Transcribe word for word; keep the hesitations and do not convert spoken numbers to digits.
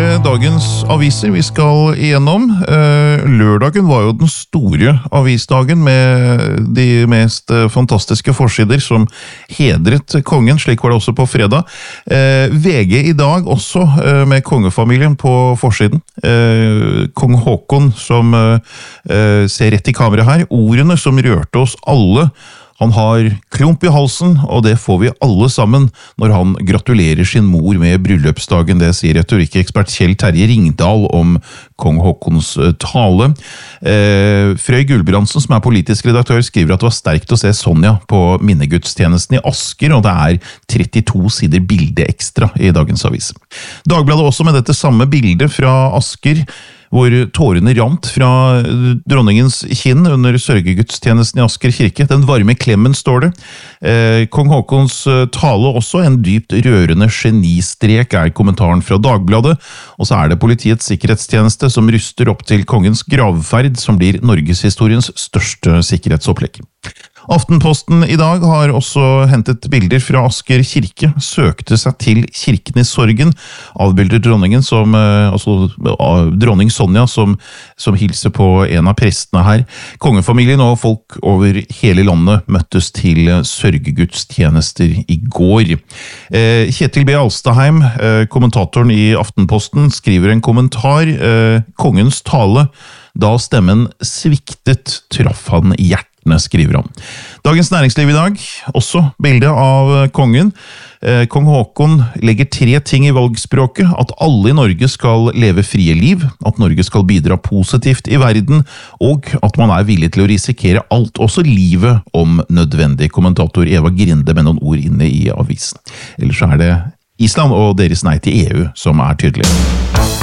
det dagens aviser vi skal igjennom. Lørdagen var jo den store avisdagen med de mest fantastiske forsider som hedret kongen, slik var det også på fredag. V G i dag også med kongefamilien på forsiden. Kong Håkon som ser rett i kamera her, ordene som rørte oss alle. Han har klump i halsen, og det får vi alle sammen når han gratulerer sin mor med bryllupsdagen. Det sier retorikkekspert Kjell Terje Ringdal om kong Håkons tale. Eh, Frøy Gulbrandsen, som er politisk redaktør, skriver at det var sterkt å se Sonja på minnegudstjenesten i Asker, og det er trettito sider bilde ekstra i dagens avis. Dagbladet også med dette samme bildet fra Asker, hvor tårene rant fra dronningens kinn under sørgegudstjenesten i Asker kirke. Den varme klemmen, står det. Eh, Kong Håkons tale også, en dypt rørende genistrek er kommentaren fra Dagbladet, og så er det Politiets sikkerhetstjeneste som ryster opp til kongens gravferd, som blir Norgeshistoriens største sikkerhetsopplegg. Aftenposten i dag har også hentet bilder fra Asker kirke, søkte seg til kirken i sorgen, avbilder dronningen som, altså dronning Sonja som, som hilser på en av prestene her. Kongefamilien og folk over hele landet møttes til sørgegudstjenester i går. Kjetil B. Alstadheim, kommentatoren i Aftenposten, skriver en kommentar. Kongens tale, da stemmen sviktet, traff han hjertet, skriver han. Dagens Næringsliv i dag, også bilde av kongen. Kong Håkon legger tre ting i valgspråket: at alle i Norge skal leve frie liv, at Norge skal bidra positivt i verden, og at man er villig til å risikere alt, også livet, om nødvendig. Kommentator Eva Grinde med noen ord inne i avisen. Ellers er det Island og deres nei til E U som er tydelig.